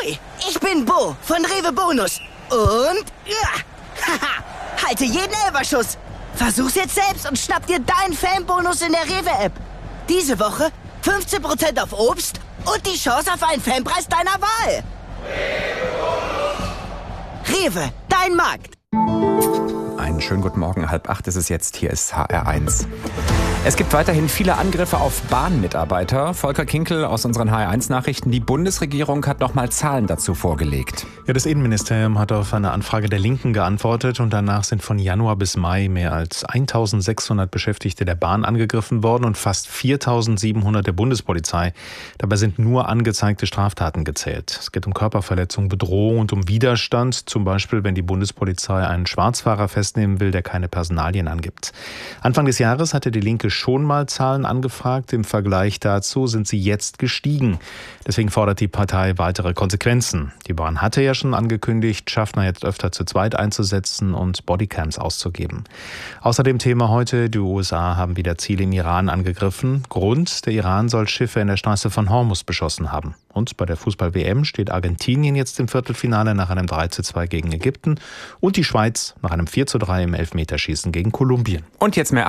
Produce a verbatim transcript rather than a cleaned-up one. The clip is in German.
Ahoi, ich bin Bo von Rewe Bonus. Und, ja, haha, halte jeden Elferschuss. Versuch's jetzt selbst und schnapp dir deinen Fanbonus in der Rewe-App. Diese Woche fünfzehn Prozent auf Obst und die Chance auf einen Fanpreis deiner Wahl. Rewe, dein Markt. Einen schönen guten Morgen, halb acht ist es jetzt, hier ist H R eins. Es gibt weiterhin viele Angriffe auf Bahnmitarbeiter. Volker Kinkel aus unseren H R eins Nachrichten. Die Bundesregierung hat nochmal Zahlen dazu vorgelegt. Ja, das Innenministerium hat auf eine Anfrage der Linken geantwortet und danach sind von Januar bis Mai mehr als eintausendsechshundert Beschäftigte der Bahn angegriffen worden und fast viertausendsiebenhundert der Bundespolizei. Dabei sind nur angezeigte Straftaten gezählt. Es geht um Körperverletzung, Bedrohung und um Widerstand, zum Beispiel wenn die Bundespolizei einen Schwarzfahrer festnehmen will, der keine Personalien angibt. Anfang des Jahres hatte die Linke schon mal Zahlen angefragt. Im Vergleich dazu sind sie jetzt gestiegen. Deswegen fordert die Partei weitere Konsequenzen. Die Bahn hatte ja schon angekündigt, Schaffner jetzt öfter zu zweit einzusetzen und Bodycams auszugeben. Außerdem Thema heute, die U S A haben wieder Ziele im Iran angegriffen. Grund, der Iran soll Schiffe in der Straße von Hormuz beschossen haben. Und bei der Fußball-W M steht Argentinien jetzt im Viertelfinale nach einem drei zu zwei gegen Ägypten und die Schweiz nach einem vier zu drei im Elfmeterschießen gegen Kolumbien. Und jetzt mehr